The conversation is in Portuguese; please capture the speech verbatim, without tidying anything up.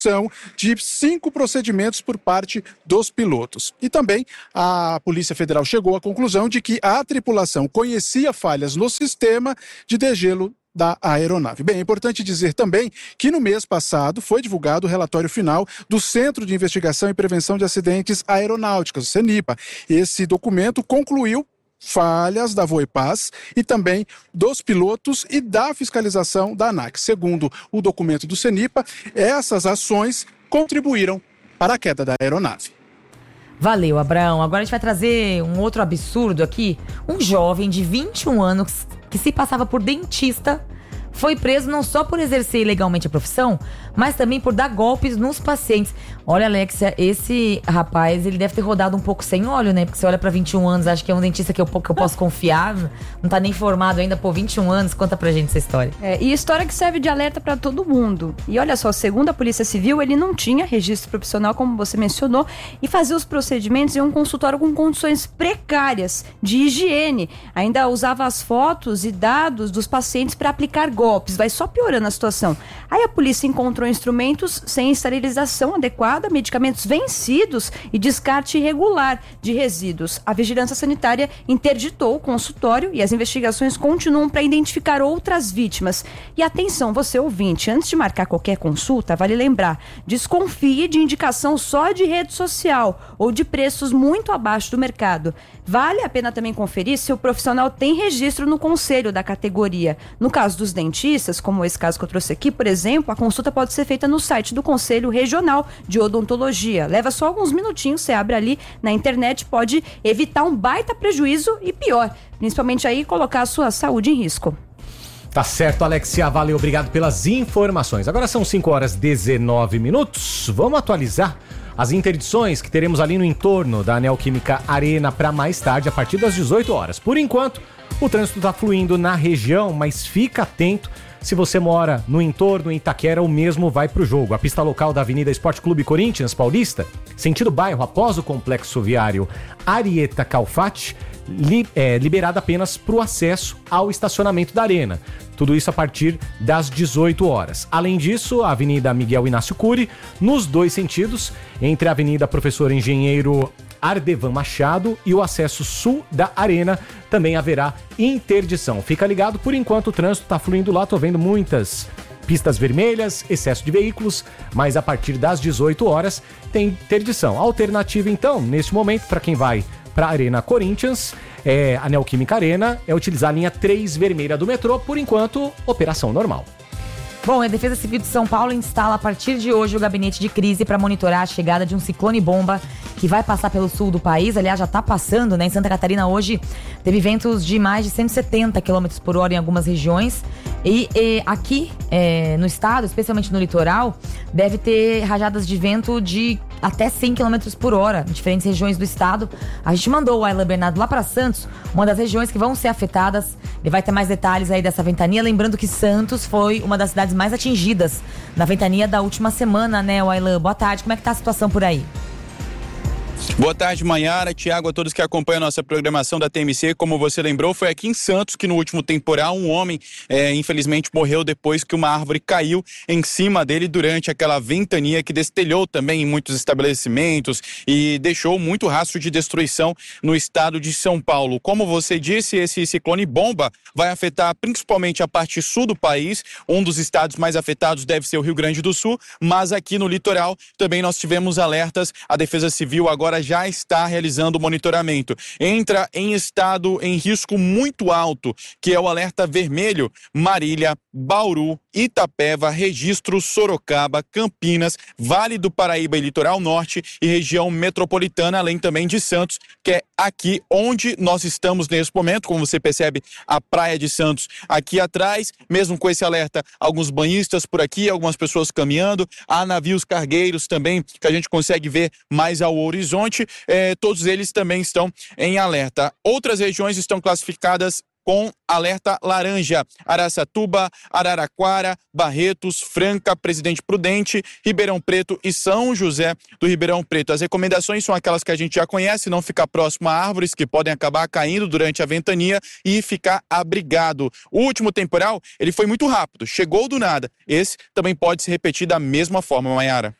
de cinco procedimentos por parte dos pilotos. E também a Polícia Federal chegou à conclusão de que a tripulação conhecia falhas no sistema de degelo da aeronave. Bem, é importante dizer também que no mês passado foi divulgado o relatório final do Centro de Investigação e Prevenção de Acidentes Aeronáuticos, o CENIPA. Esse documento concluiu falhas da Voepaz e também dos pilotos e da fiscalização da ANAC. Segundo o documento do CENIPA, essas ações contribuíram para a queda da aeronave. Valeu, Abraão. Agora a gente vai trazer um outro absurdo aqui. Um jovem de vinte e um anos que se passava por dentista foi preso não só por exercer ilegalmente a profissão, mas também por dar golpes nos pacientes. Olha, Alexia, esse rapaz, ele deve ter rodado um pouco sem óleo, né? Porque você olha pra vinte e um anos, acha que é um dentista que eu, que eu posso confiar. Não tá nem formado ainda, pô, vinte e um anos. Conta pra gente essa história. É, e história que serve de alerta pra todo mundo. E olha só, segundo a Polícia Civil, ele não tinha registro profissional, como você mencionou, e fazia os procedimentos em um consultório com condições precárias de higiene. Ainda usava as fotos e dados dos pacientes para aplicar golpes. Vai só piorando a situação. Aí a polícia encontrou instrumentos sem esterilização adequada, medicamentos vencidos e descarte irregular de resíduos. A Vigilância Sanitária interditou o consultório e as investigações continuam para identificar outras vítimas. E atenção, você ouvinte, antes de marcar qualquer consulta, vale lembrar, desconfie de indicação só de rede social ou de preços muito abaixo do mercado. Vale a pena também conferir se o profissional tem registro no conselho da categoria. No caso dos dentistas, como esse caso que eu trouxe aqui, por exemplo, a consulta pode ser feita no site do Conselho Regional de Odontologia. Leva só alguns minutinhos, você abre ali na internet, pode evitar um baita prejuízo e pior, principalmente aí colocar a sua saúde em risco. Tá certo, Alexia, valeu, obrigado pelas informações. Agora são cinco horas e dezenove minutos, vamos atualizar as interdições que teremos ali no entorno da Neoquímica Arena para mais tarde, a partir das dezoito horas. Por enquanto, o trânsito está fluindo na região, mas fica atento se você mora no entorno em Itaquera ou mesmo vai para o jogo. A pista local da Avenida Esporte Clube Corinthians Paulista, sentido bairro após o complexo viário Arieta Calfate, li, é, liberada apenas para o acesso ao estacionamento da Arena. Tudo isso a partir das dezoito horas. Além disso, a Avenida Miguel Inácio Cury, nos dois sentidos, entre a Avenida Professor Engenheiro Ardevan Machado e o acesso sul da Arena, também haverá interdição. Fica ligado, por enquanto o trânsito está fluindo lá, tô vendo muitas pistas vermelhas, excesso de veículos, mas a partir das dezoito horas tem interdição. A alternativa então, neste momento, para quem vai para a Arena Corinthians, é, a Neoquímica Arena, é utilizar a linha três vermelha do metrô, por enquanto, operação normal. Bom, a Defesa Civil de São Paulo instala a partir de hoje o gabinete de crise para monitorar a chegada de um ciclone-bomba que vai passar pelo sul do país. Aliás, já está passando, né? Em Santa Catarina hoje teve ventos de mais de cento e setenta quilômetros por hora em algumas regiões. E, e aqui é, no estado, especialmente no litoral, deve ter rajadas de vento de até cem quilômetros por hora em diferentes regiões do estado. A gente mandou o Aylan Bernardo lá para Santos, uma das regiões que vão ser afetadas. Ele vai ter mais detalhes aí dessa ventania. Lembrando que Santos foi uma das cidades mais atingidas na ventania da última semana, né, Aylan? Boa tarde, como é que tá a situação por aí? Boa tarde, Maiara, Tiago, a todos que acompanham a nossa programação da T M C. Como você lembrou, foi aqui em Santos que no último temporal um homem, é, infelizmente, morreu depois que uma árvore caiu em cima dele durante aquela ventania que destelhou também em muitos estabelecimentos e deixou muito rastro de destruição no estado de São Paulo. Como você disse, esse ciclone bomba vai afetar principalmente a parte sul do país. Um dos estados mais afetados deve ser o Rio Grande do Sul, mas aqui no litoral também nós tivemos alertas. A Defesa Civil agora já está realizando o monitoramento. Entra em estado em risco muito alto, que é o alerta vermelho, Marília, Bauru, Itapeva, Registro, Sorocaba, Campinas, Vale do Paraíba e Litoral Norte e região metropolitana, além também de Santos, que é aqui onde nós estamos nesse momento. Como você percebe, a praia de Santos aqui atrás, mesmo com esse alerta, alguns banhistas por aqui, algumas pessoas caminhando, há navios cargueiros também que a gente consegue ver mais ao horizonte. É, todos eles também estão em alerta. Outras regiões estão classificadas com alerta laranja. Araçatuba, Araraquara, Barretos, Franca, Presidente Prudente, Ribeirão Preto e São José do Ribeirão Preto. As recomendações são aquelas que a gente já conhece: não ficar próximo a árvores que podem acabar caindo durante a ventania e ficar abrigado. O último temporal, ele foi muito rápido, chegou do nada. Esse também pode se repetir da mesma forma, Maiara.